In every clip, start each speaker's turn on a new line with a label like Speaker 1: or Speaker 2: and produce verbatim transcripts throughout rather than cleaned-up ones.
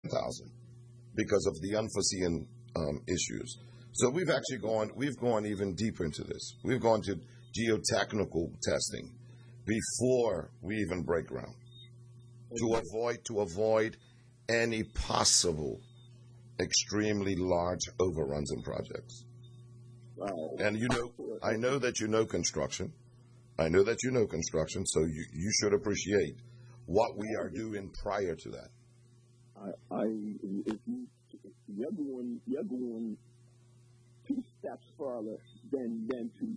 Speaker 1: thousand because of the unforeseen um, issues. So we've actually gone we've gone even deeper into this. We've gone to geotechnical testing before we even break ground to avoid to avoid any possible extremely large overruns in projects.
Speaker 2: Wow.
Speaker 1: And you know, I know that you know construction. I know that you know construction, so you, you should appreciate what we are doing prior to that.
Speaker 2: I, I if you, you're going, you're going two steps further than than to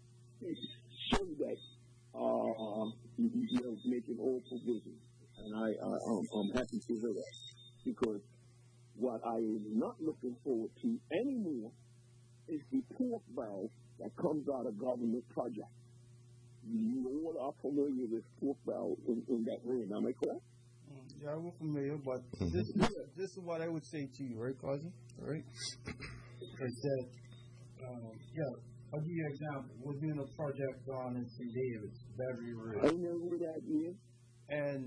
Speaker 2: show that uh, you're making all provisions, and I, I I'm, I'm happy to hear that, because what I am not looking forward to anymore is the pork barrel that comes out of government projects. You all are familiar with pork barrel in, in that way, am I correct?
Speaker 3: Yeah, we're familiar, but
Speaker 1: Mm-hmm.
Speaker 3: this, this, this is what I would say to you, right, cousin? All right? Is that, um, yeah, I'll give you an example. We're doing a project down in Saint David's, Beverly
Speaker 2: I
Speaker 3: Ridge.
Speaker 2: know who that is.
Speaker 3: And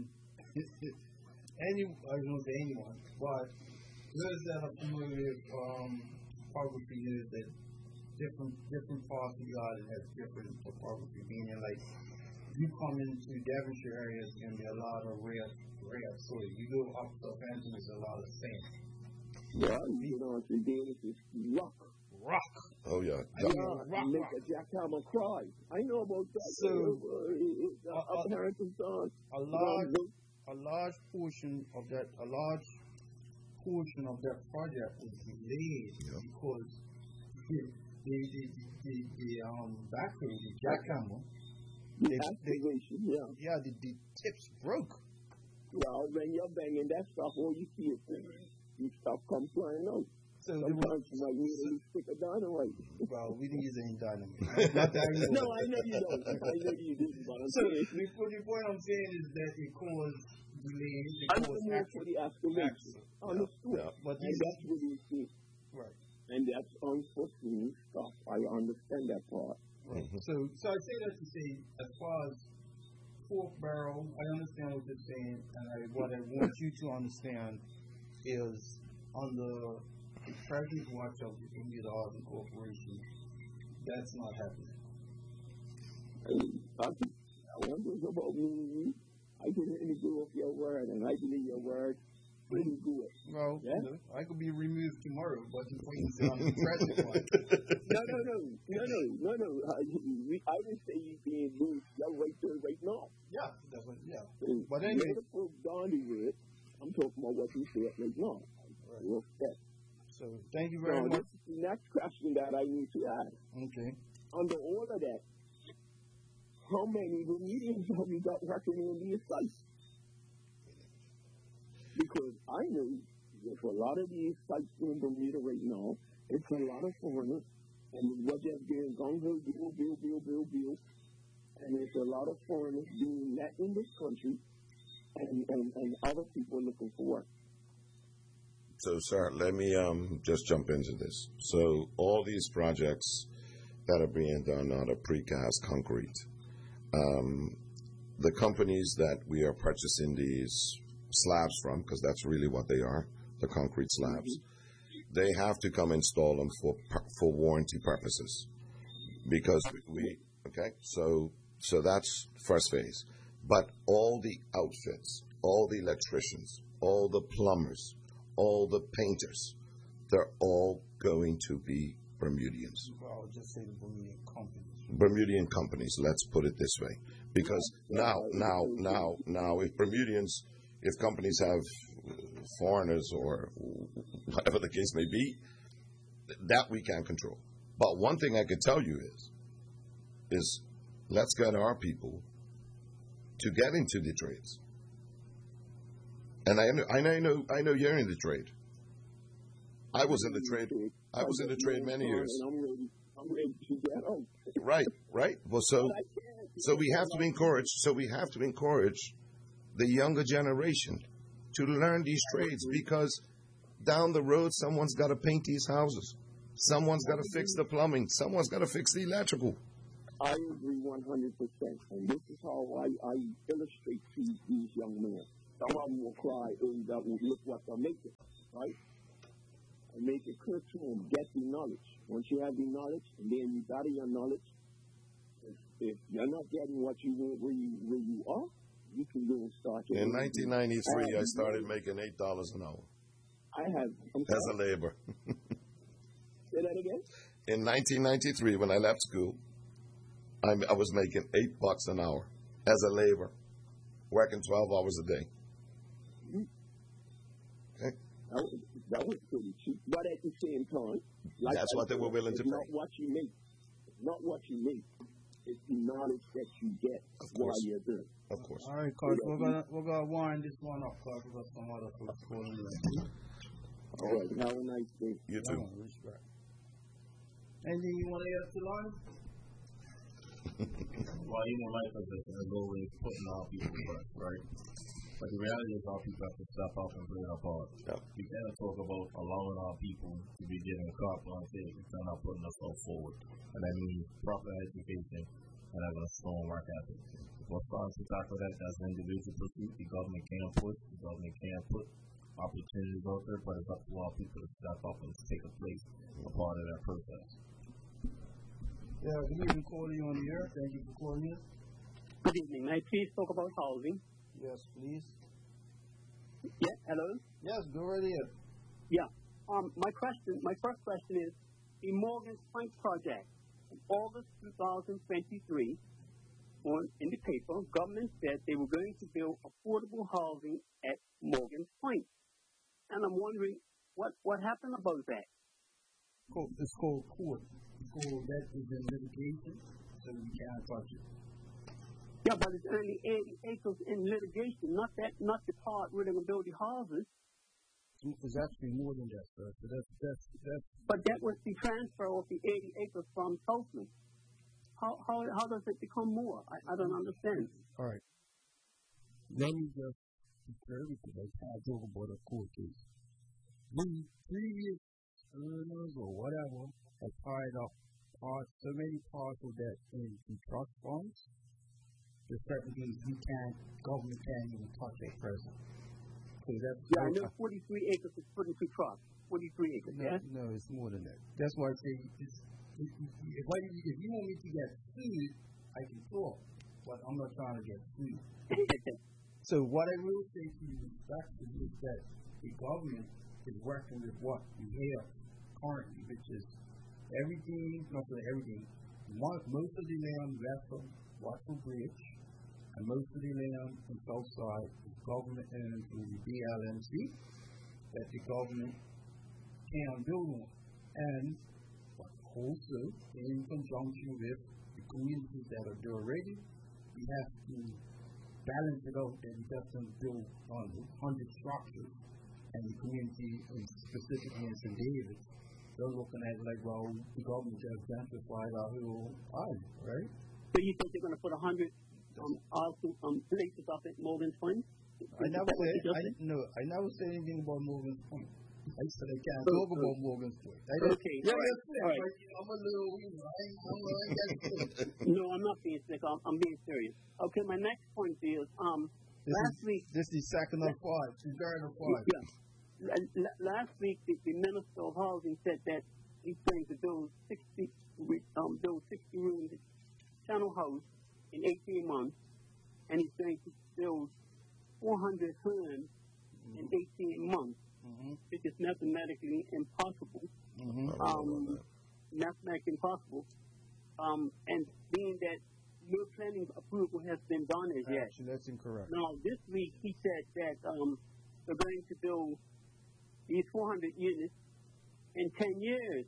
Speaker 3: any, I don't know say anyone, but those that are familiar with um, topography is that different different parts of the island have different topography, meaning like you come into Devonshire area, it's going to be a lot of red, red soil. You go up to Southampton, there's a lot of sand.
Speaker 2: Yeah, you know, Saint David's is rock.
Speaker 3: Rock.
Speaker 1: Oh yeah.
Speaker 3: I mean,
Speaker 2: Yeah,
Speaker 3: rock,
Speaker 2: make
Speaker 3: rock.
Speaker 2: a jackhammer cry. I know about that.
Speaker 3: So,
Speaker 2: uh, uh,
Speaker 3: uh,
Speaker 2: up Harrington Sons.
Speaker 3: A large, a large portion of that, a large portion of that project was delayed
Speaker 1: Yeah.
Speaker 3: because the the the, the, the um backhoe, the jackhammer,
Speaker 2: The
Speaker 3: they, they,
Speaker 2: activation, yeah.
Speaker 3: yeah, the, the tips broke.
Speaker 2: Well, when you're banging that stuff, all you see is you stuff come flying out.
Speaker 3: So they
Speaker 2: Sometimes
Speaker 3: were,
Speaker 2: you might need a stick of dynamite.
Speaker 3: well, we didn't use any dynamite. Not that I know.
Speaker 2: No, I know you don't. I know you didn't, but I'm
Speaker 3: So
Speaker 2: saying.
Speaker 3: the, the point I'm saying is that it caused delays, it
Speaker 2: I'm
Speaker 3: caused
Speaker 2: more for
Speaker 3: accident.
Speaker 2: the excavation.
Speaker 3: accident.
Speaker 2: Understood.
Speaker 1: Yeah.
Speaker 3: But
Speaker 2: And
Speaker 3: these,
Speaker 2: that's what you see.
Speaker 3: right.
Speaker 2: And that's unforeseen stuff. I understand that part.
Speaker 3: Right.
Speaker 1: Mhm.
Speaker 3: So, so I say that to say, as far as pork barrel, I understand what you're saying, and I, what I want you to understand is under the present watch of the Indian Arden Corporation, that's not happening.
Speaker 2: I, I wonder about me and you. I can really go off your word, and I believe your word pretty good.
Speaker 3: Well,
Speaker 2: Yeah?
Speaker 3: you know, I could be removed tomorrow, but the point is on the present watch.
Speaker 2: No, no, no, no, no, no, no. I, we, I didn't say you being loose. You're right there, right now.
Speaker 3: Yeah, that's what, yeah.
Speaker 2: So,
Speaker 3: But anyway-
Speaker 2: the folks Donnie with, I'm talking about what you said right now.
Speaker 3: Right.
Speaker 2: Real fast.
Speaker 3: So, thank you very
Speaker 2: Now,
Speaker 3: much.
Speaker 2: this is the next question that I need to ask.
Speaker 3: Okay.
Speaker 2: Under all of that, how many Bermudians have we got working in these sites? Because I know that for a lot of these sites in Bermuda right now, it's a lot of foreigners, and what they're getting gung ho, bill, bill, bill, bill, bill, and there's a lot of foreigners being let in this country, and, and, and other people looking for work.
Speaker 1: So, sir, let me um, just jump into this. So, all these projects that are being done out of precast concrete, um, the companies that we are purchasing these slabs from, because that's really what they are, the concrete slabs, mm-hmm. they have to come install them for for warranty purposes. Because we, okay, so so that's first phase. But all the outfits, all the electricians, all the plumbers, all the painters, they're all going to be Bermudians.
Speaker 3: Well, I'll just say the Bermudian companies.
Speaker 1: Bermudian companies, let's put it this way. Because now, now, now, now, if Bermudians, if companies have foreigners or whatever the case may be, that we can't control. But one thing I could tell you is, is let's get our people to get into the trades. And I know, I know, I know you're in the trade. I was in the trade. I was in the trade many years.
Speaker 2: I'm ready. I'm ready to get out.
Speaker 1: Right, right. Well, so, so we have to encourage. So we have to encourage the younger generation to learn these trades, because down the road, someone's got to paint these houses. Someone's got to fix the plumbing. Someone's got to fix the electrical.
Speaker 2: I agree one hundred percent. And this is how I, I illustrate to these young men. some of them will cry, oh, that will look what they're making, right? And make it clear to them, get the knowledge. Once you have the knowledge, and then you got your knowledge, if, if you're not getting what you want where you, where you are, you can go and start your
Speaker 1: In nineteen ninety-three, I, I started making eight dollars an hour.
Speaker 2: I have. I'm
Speaker 1: as a laborer.
Speaker 2: Say that again?
Speaker 1: In nineteen ninety-three, when I left school, I, I was making eight bucks an hour as a laborer, working twelve hours a day.
Speaker 2: Mm-hmm.
Speaker 1: Okay.
Speaker 2: That was, that was pretty cheap. But at the same time, like
Speaker 1: that's what they were willing to
Speaker 2: pay.
Speaker 1: pay.
Speaker 2: Not what you make. It's not what you make. It's the knowledge that you get while you're doing.
Speaker 1: Of course.
Speaker 3: All right, Clark. We're gonna we're gonna wind this one up, Clark. We've got some other folks calling in.
Speaker 2: All right. Have a nice day.
Speaker 1: You too.
Speaker 3: Respect. Anything you want to add to line?
Speaker 4: Well, you know, my position is always putting our people first, right? But the reality is our people have to step up and play their part.
Speaker 1: Yeah.
Speaker 4: We can't talk about allowing our people to be given carte blanche if they're not putting themselves forward. And that means proper education and having a strong work ethic. What's trying to tackle that, that's an individual pursuit. The government can push, the government can put opportunities out there, but it's up to our people to step up and take a place, a part of that process.
Speaker 3: Yeah, good evening, calling you on the air. Thank you for calling in.
Speaker 5: Good evening. May I please talk about housing?
Speaker 3: Yes, please.
Speaker 5: Yeah, hello?
Speaker 3: Yes, go right ahead.
Speaker 5: Yeah. Um, my question, my first question is, the Morgan's Point project, in August two thousand twenty-three, on, in the paper, government said they were going to build affordable housing at Morgan's Point. And I'm wondering, what, what happened about that?
Speaker 3: It's called court. It's called, that is in litigation, so we can't touch it.
Speaker 5: Yeah, but it's only eighty acres in litigation, not that, not the part where they're going to build the houses.
Speaker 3: It's actually more than that, sir. So that's, that's, that's.
Speaker 5: But that was the transfer of the eighty acres from Southland. How, how, how does it become more? I, I don't understand.
Speaker 3: All right. Let me just declare because I can't talk about a court case. The previous owners or whatever have tied up parts, so many parts of that in the trust funds. There's certain things we can't, government can't even touch at present. So that's
Speaker 5: yeah, I know forty-three acres is put into trust. forty-three acres,
Speaker 3: no,
Speaker 5: yeah?
Speaker 3: No, it's more than that. That's why I say, it's, if, if, I, if you want me to get sued, I can talk, but I'm not trying to get sued. So what I will say to you respectfully is that the government is working with what we have currently, which is everything, not everything, most of the land west of Watford Bridge, and most of the land on the south side is government owned through the B L M C that the government can build on. And but also, in conjunction with the communities that are there already, we have to balance it out that we just don't build on one hundred structures and the community, and specifically in Saint David, they're looking at it like, well, the government just gentrified our whole island, right?
Speaker 5: So you think they're going to put one hundred um, um, places up at Morgan's Point?
Speaker 3: I never said, I, no, I never said anything about Morgan's Point. I said I can't so, talk so, about Morgan's Point. I
Speaker 5: okay.
Speaker 3: Yeah,
Speaker 5: all right.
Speaker 3: All right. I'm a little, you know, I, I'm a little.
Speaker 5: No, I'm not being sick. I'm, I'm being serious. Okay, my next point is, um,
Speaker 3: this
Speaker 5: last
Speaker 3: is,
Speaker 5: week.
Speaker 3: This is second of five. She's third of five.
Speaker 5: Yeah. L- last week, the, the Minister of Housing said that he's going to build sixty, um, build sixty rooms at Channel House in eighteen months, and he's going to build four hundred homes mm-hmm. in eighteen months, mm-hmm. which is mathematically impossible.
Speaker 3: Mm-hmm.
Speaker 5: Um, mathematically impossible. Um, and being that no planning approval has been done as yet.
Speaker 3: Actually, that's incorrect.
Speaker 5: Now, this week he said that um, they're going to build these four hundred units in ten years.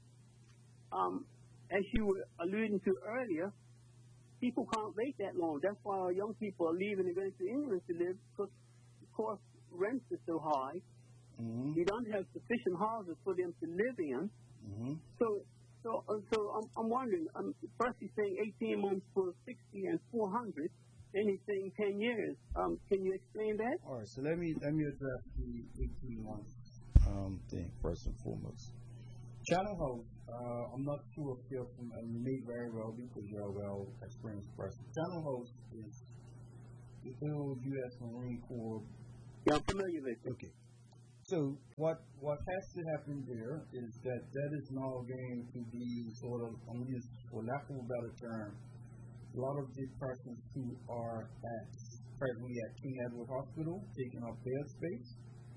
Speaker 5: Um, as you were alluding to earlier, people can't wait that long. That's why our young people are leaving and going to England to live, because, of course, rents are so high.
Speaker 3: Mm-hmm.
Speaker 5: You don't have sufficient houses for them to live in.
Speaker 3: Mm-hmm.
Speaker 5: So, so, uh, so I'm, I'm wondering. Um, first, he's saying eighteen months for sixty and four hundred. Then he's saying ten years. Um, can you explain that?
Speaker 3: All right. So let me let me address the eighteen months um, thing first and foremost. Channel House. Uh, I'm not sure if you're from, and you may very well be because you're a well-experienced person. Channel House is the old U S Marine Corps
Speaker 5: Yeah, I'm familiar with it.
Speaker 3: Okay. So what what has to happen there is that that is now going to be sort of, I'm use for lack of a better term, a lot of the persons who are at presently at King Edward Hospital taking up bed space,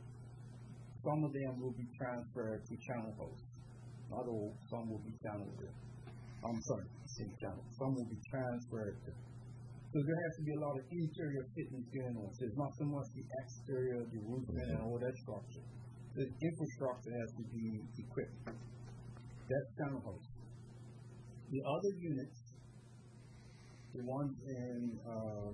Speaker 3: some of them will be transferred to Channel House. Not all, some will be channeled there. I'm sorry, same channel. Some will be transferred there. So there has to be a lot of interior fitness going on. So it's not so much the exterior, the roofing, and all that structure. The infrastructure has to be equipped. That's Channel House. The other units, the ones in, uh,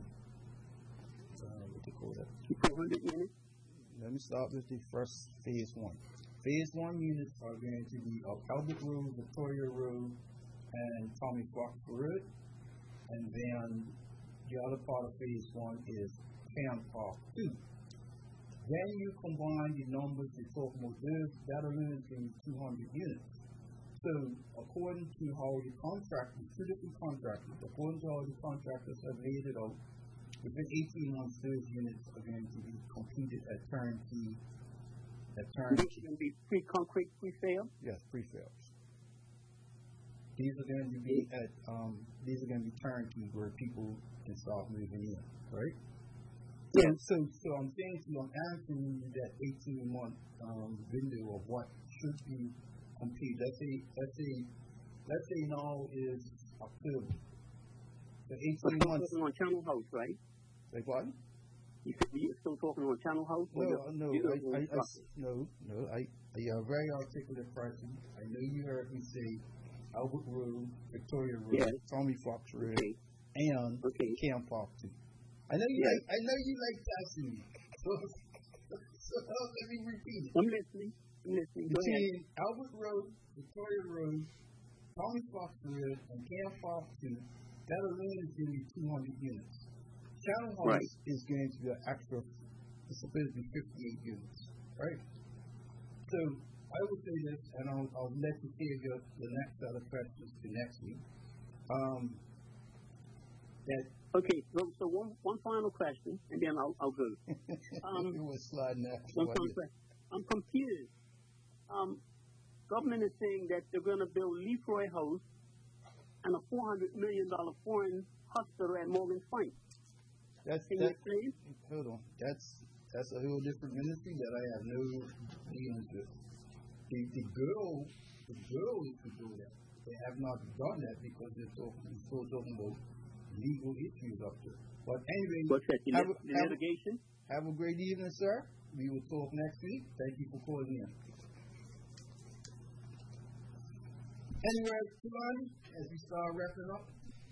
Speaker 3: uh, what do you call that?
Speaker 5: four hundred units?
Speaker 3: Let me start with the first phase one. Phase one units are going to be up Albert Road, Victoria Road, and Tommy Fox Road. And then the other part of phase one is Camp Park two. Then you combine the numbers you're talking about, that are limiting two hundred units. So according to how the contractors, two different contractors, according to how the contractors have laid it out, within eighteen months those units are going to be completed at turnkey. At turnkey.
Speaker 5: These are going to be pre-concrete, pre-fail?
Speaker 3: Yes, pre-fails. These are going to be at um, these are going to be turnkey where people can start moving in, right?
Speaker 5: Yeah.
Speaker 3: So, so I'm saying to you, I'm answering you that eighteen month um, window of what should be complete. Let's say, let's say, let's say now is October. The eighteen
Speaker 5: We're
Speaker 3: months.
Speaker 5: talking on Channel House, right?
Speaker 3: Like what?
Speaker 5: You said you're still talking on Channel House?
Speaker 3: No, no, I, I, I, no, no. I, I am a very articulate person. I know you heard me say Albert Road, Victoria Road,
Speaker 5: yes.
Speaker 3: Tommy Fox Road,
Speaker 5: okay.
Speaker 3: and
Speaker 5: okay.
Speaker 3: Camp Park two. I know you
Speaker 5: yes.
Speaker 3: like. I know you like passing me. So, so let me repeat it.
Speaker 5: I'm listening. I'm listening. Go
Speaker 3: Between
Speaker 5: ahead.
Speaker 3: Albert Road, Victoria Road, Tommy Fox Road, and Camp Park two, that alone is going to be two hundred units. Channel House
Speaker 5: right.
Speaker 3: is going to be an extra. It's supposed to be fifty-eight units, right? So I will say this, and I'll, I'll let you save your the next set of questions to next week. Um, that
Speaker 5: okay, so, so one one final question, and then I'll I'll go. Um,
Speaker 3: you were sliding that.
Speaker 5: One final question. I'm confused. Um, government is saying that they're going to build Lefroy House and a four hundred million dollar foreign hospital at Morgan Point.
Speaker 3: That's
Speaker 5: Can
Speaker 3: that,
Speaker 5: you explain?
Speaker 3: Hold on. That's that's a whole different ministry that I have no dealings with. The, the girl, the girl is to do that. They have not done that because they're talking, still talking about legal issues up there. But anyway,
Speaker 5: what's that? The,
Speaker 3: have,
Speaker 5: lit- the
Speaker 3: have,
Speaker 5: litigation?
Speaker 3: Have a great evening, sir. We will talk next week. Thank you for calling in. Anyway, Tulani, as we start wrapping up.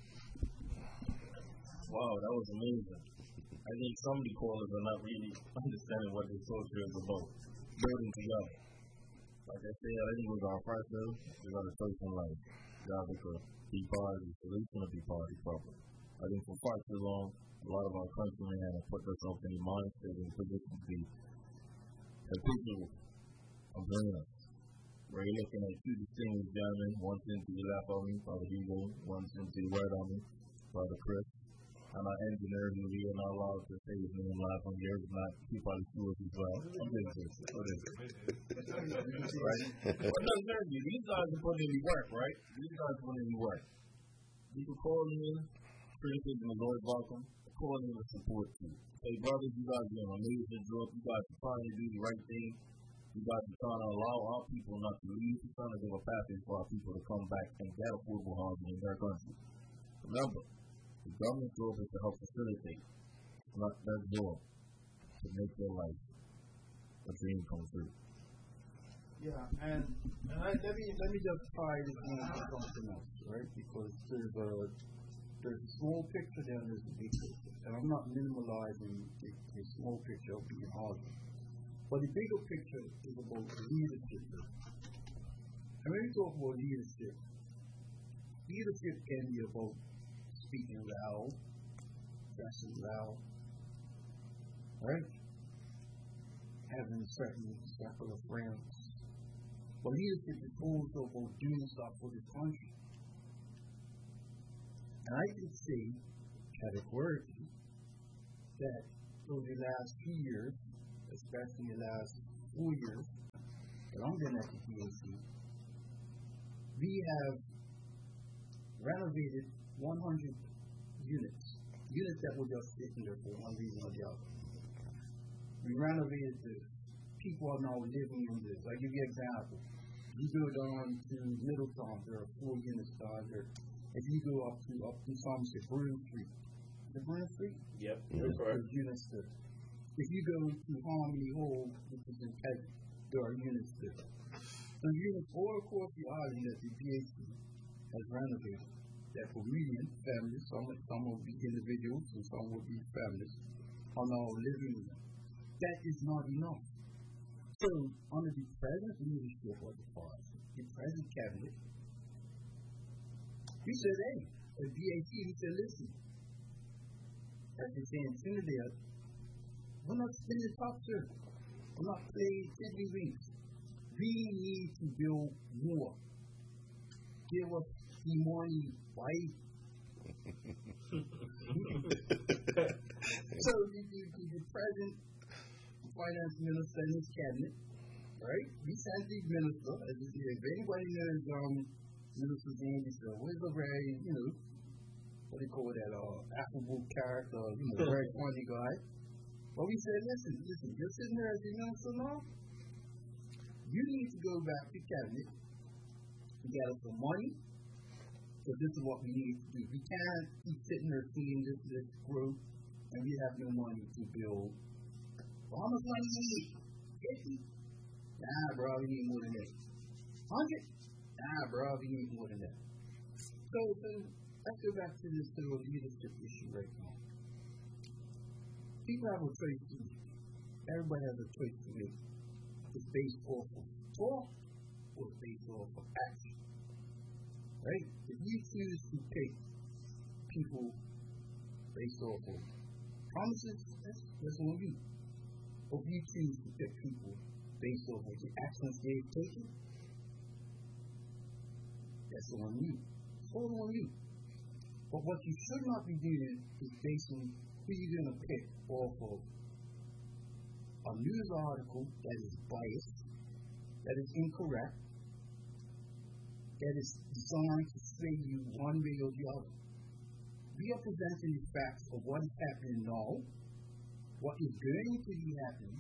Speaker 4: Wow, that was amazing. I think some of the callers are not really understanding what this culture is about. Building together. Like I said, I think it was our first day. We got a choice in life. God is a be part of the solution or be part of the problem. I think for far too long, a lot of our countrymen have put themselves in the mindset and position to be capable of bringing us. We're looking at two distinguished gentlemen, one sent to the left of me, Father Hugo, one sent to the right of me, Father Chris. And our engineer who we are not allowed to say his name live on the air, is not keep out of school as well. I'm getting this. What is it? Right? But no, seriously, these guys are putting in the work, right? These guys are putting in the work. You can call me in, criticism is always welcome. Call me with support too. Hey, brothers, you guys are doing an amazing job. You guys are trying to do the right thing. You guys are trying to allow our people not to leave. You're trying to give a pathway for our people to come back and get affordable housing in their country. Remember, the government's job is to help facilitate, not their job to make their life a dream come true.
Speaker 3: Yeah, and, and I, let me let me just tie this into something else, right? Because there's a there's a small picture there, and there's a big picture, and I'm not minimalizing the, the small picture of being awesome, but the bigger picture is about leadership. And when we talk about leadership, leadership can be about speaking loud, dressing loud, right? Having certain circle of friends. But leadership is also about doing stuff for this country. And I can say categorically that over the last two years, especially the last four years that I'm been at the B A C, we have renovated one hundred units, units that were just sitting there for one reason or the other. We renovated the people are now living in this. I'll give you an example. You go down to Middletown, there are four units down there. If you go up to up to Somerset, Broome Street, the Broome Street?
Speaker 6: Yep,
Speaker 3: there's
Speaker 6: correct.
Speaker 3: units there. If you go to Harmony Hall, which is in Kent, there are units there. So units all across the island that the B A C has renovated, that for median families, some, some will be individuals and some will be families, are now living in them. That is not enough. So, under the present leadership of the party, the present cabinet, he said, hey, at B A C, he said, listen, as they say in Trinidad, we're not spinning top, sir. We're not playing tiddlywinks. We need to build more. Give us the money, right? So, the, the, the, the present finance minister and his cabinet, right? We sent the minister, as you see, if anybody knows um, Minister James, he's always a very, you know, what do you call that, uh, affable character, you know, very funny guy. But we said, listen, listen, you're sitting there as the minister now. You need to go back to cabinet and get us some money, because this is what we need to do. We can't keep sitting there seeing this, this growth, and we have no money to build. Well, how much money do you need? fifty? Nah, bro, we need more than that. one hundred? Nah, bro, we need more than that. So, so let's go back to this sort of leadership issue right now. People have a choice to make. Everybody has a choice to make. It's based off of talk or it's based off of action. Right? If you choose to pick people based off of promises, that's, that's on you. Or if you choose to pick people based off of the actions they've taken, that's on you. It's all on you. But what you should not be doing is basing who you're going to pick off of a news article that is biased, that is incorrect, that is designed to sway you one way or the other. We are presenting the facts of what is happening now, what is going to be happening,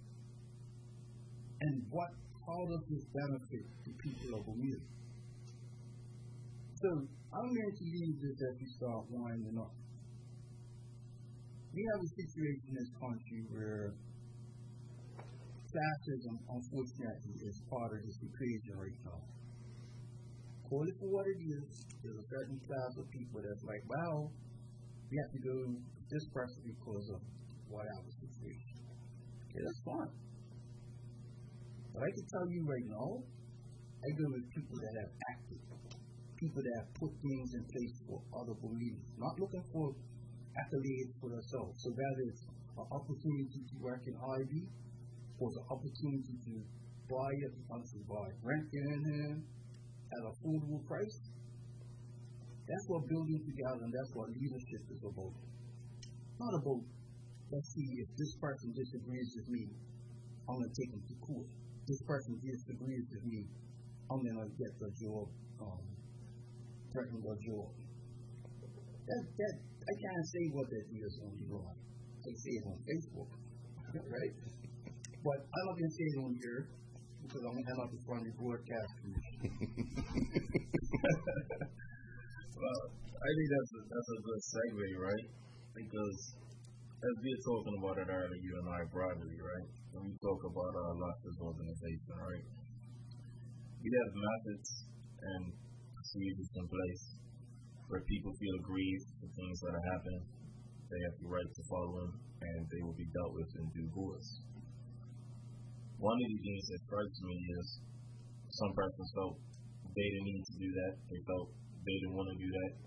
Speaker 3: and what, how does this benefit the people of Bermuda. So, I'm going to use this as we start winding up. We have a situation in this country where classism, unfortunately, is part of this equation right now. Call it for what it is. There's a certain class of people that's like, well, we have to go with this person because of whatever situation. Okay, that's fine. But I can tell you right now, I go with people that have acted, people that have put things in place for other believers, not looking for accolades for themselves. So that is an opportunity to work in I B, or the opportunity to buy a country, buy rent in hand at an affordable price. That's what building together, and that's what leadership is about. Not about, let's see, if this person disagrees with me, I'm going to take him to court. This person disagrees with me, I'm going to get the job, um, threaten the job. That, that, I can't say what that is on the line. I say it on Facebook, right? But I'm not going to say it on here because I'm going to end up in front of the broadcast commission.
Speaker 4: Well, I think that's a, that's a good segue, right? Because as we were talking about it earlier, you and I privately, right? When we talk about our leftist organization, right? We have methods and procedures in place where people feel aggrieved for things that are happening. They have the right to follow them, and they will be dealt with in due course. One of the things that strikes me is some persons felt they didn't need to do that. They felt they didn't want to do that.